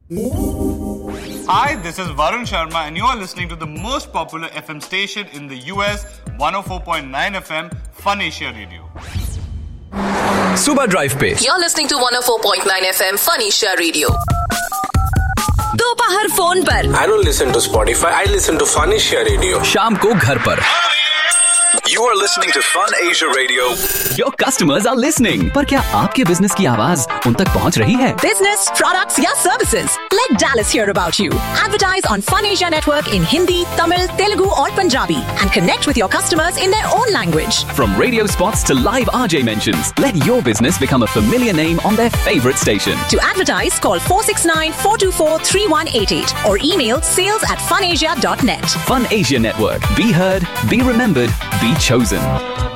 Hi, this is Varun Sharma and you are listening to the most popular FM station in the US, 104.9 FM, Fun Asia Radio. सुबह drive पे You're listening to 104.9 FM Fun Asia Radio. दोपहर phone पर I don't listen to Spotify, I listen to Fun Asia Radio. शाम को घर पर You are listening to Fun Asia Radio. Your customers are listening. पर क्या आपके बिजनेस की आवाज उन तक पहुंच रही है? Business, products या services. Let Dallas hear about you. Advertise on Fun Asia Network in Hindi, Tamil, Telugu or Punjabi and connect with your customers in their own language. From radio spots to live RJ mentions, let your business become a familiar name on their favorite station. To advertise, call 469-424-3188 or email sales@funasia.net. Fun Asia Network. Be heard, be remembered, be chosen.